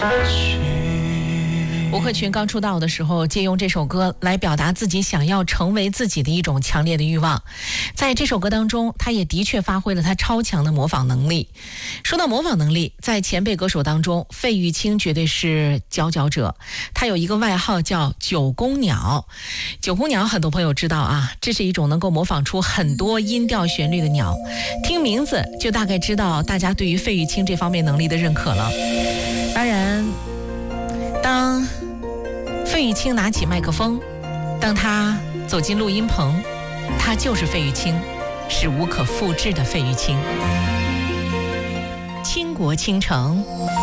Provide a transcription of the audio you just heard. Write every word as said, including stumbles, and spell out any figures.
吴克群刚出道的时候，借用这首歌来表达自己想要成为自己的一种强烈的欲望。在这首歌当中，他也的确发挥了他超强的模仿能力。说到模仿能力，在前辈歌手当中，费玉清绝对是佼佼者。他有一个外号叫九公鸟。九公鸟很多朋友知道啊，这是一种能够模仿出很多音调旋律的鸟。听名字就大概知道大家对于费玉清这方面能力的认可了。当然，当费玉清拿起麦克风，当他走进录音棚，他就是费玉清，是无可复制的费玉清。倾国倾城。